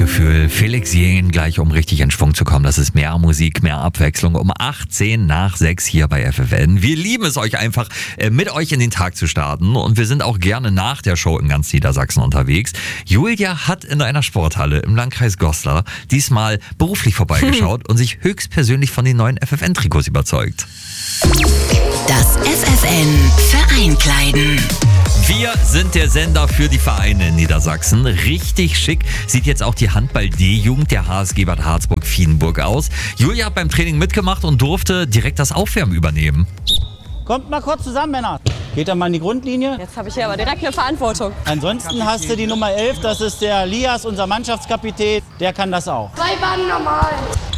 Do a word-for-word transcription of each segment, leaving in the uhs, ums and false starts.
Gefühl. Felix Jähn gleich, um richtig in Schwung zu kommen. Das ist mehr Musik, mehr Abwechslung. Um achtzehn nach sechs hier bei F F N. Wir lieben es euch einfach, mit euch in den Tag zu starten. Und wir sind auch gerne nach der Show in ganz Niedersachsen unterwegs. Julia hat in einer Sporthalle im Landkreis Goslar diesmal beruflich vorbeigeschaut und sich höchstpersönlich von den neuen F F N-Trikots überzeugt. Das F F N Vereinkleiden. Wir sind der Sender für die Vereine in Niedersachsen. Richtig schick sieht jetzt auch die Handball-D-Jugend der H S G Bad Harzburg-Viendenburg aus. Julia hat beim Training mitgemacht und durfte direkt das Aufwärmen übernehmen. Kommt mal kurz zusammen, Männer. Geht dann mal in die Grundlinie. Jetzt habe ich hier aber direkt eine Verantwortung. Ansonsten hast du die Nummer elf, das ist der Lias, unser Mannschaftskapitän. Der kann das auch. Zwei Bahnen normal.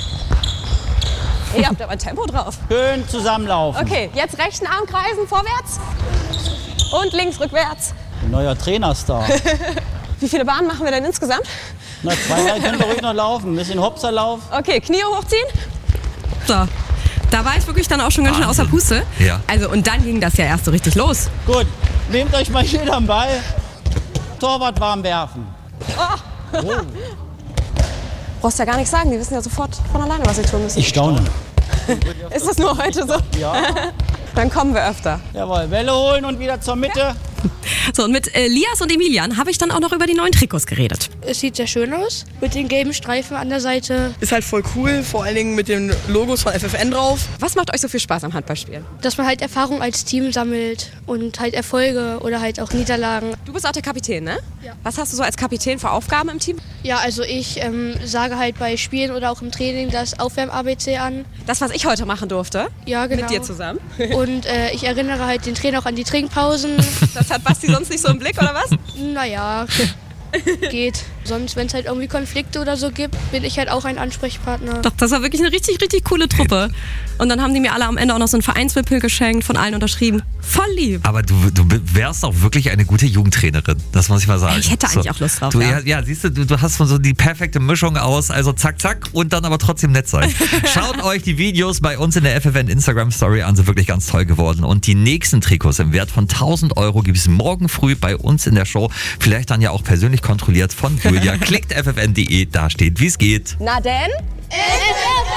Ihr habt aber ein Tempo drauf. Schön zusammenlaufen. Okay, jetzt rechten Arm kreisen, vorwärts. Und links, rückwärts. Ein neuer Trainerstar. Wie viele Bahnen machen wir denn insgesamt? Na, zwei, drei können wir ruhig noch laufen. Ein bisschen Hopserlauf. Okay, Knie hochziehen. So, da war ich wirklich dann auch schon ganz schön außer Puste. Ja. Also, und dann ging das ja erst so richtig los. Gut, nehmt euch mal jeder am Ball. Torwart warm werfen. Oh. Oh. Brauchst ja gar nichts sagen, die wissen ja sofort von alleine, was sie tun müssen. Ich staune. Ist das nur heute so? Ja. Dann kommen wir öfter. Jawohl, Welle holen und wieder zur Mitte. So, und mit äh, Lias und Emilian habe ich dann auch noch über die neuen Trikots geredet. Es sieht sehr schön aus, mit den gelben Streifen an der Seite. Ist halt voll cool, vor allen Dingen mit den Logos von F F N drauf. Was macht euch so viel Spaß am Handballspielen? Dass man halt Erfahrung als Team sammelt und halt Erfolge oder halt auch Niederlagen. Du bist auch der Kapitän, ne? Ja. Was hast du so als Kapitän für Aufgaben im Team? Ja, also ich ähm, sage halt bei Spielen oder auch im Training das Aufwärm-A B C an. Das, was ich heute machen durfte? Ja, genau. Mit dir zusammen? Und äh, ich erinnere halt den Trainer auch an die Trinkpausen. Das hat Basti sonst nicht so im Blick, oder was? Naja, geht. Sonst, wenn es halt irgendwie Konflikte oder so gibt, bin ich halt auch ein Ansprechpartner. Doch, das war wirklich eine richtig, richtig coole Truppe. Und dann haben die mir alle am Ende auch noch so einen Vereinswippel geschenkt, von allen unterschrieben. Voll lieb. Aber du, du wärst auch wirklich eine gute Jugendtrainerin, das muss ich mal sagen. Ich hätte eigentlich so. auch Lust drauf, Du, ja. ja. Ja, siehst du, du, du hast so die perfekte Mischung aus, also zack, zack und dann aber trotzdem nett sein. Schaut euch die Videos bei uns in der F F N Instagram Story an, sind wirklich ganz toll geworden. Und die nächsten Trikots im Wert von tausend Euro gibt es morgen früh bei uns in der Show. Vielleicht dann ja auch persönlich kontrolliert von Julia. Klickt F F N punkt de, da steht, wie es geht. Na denn?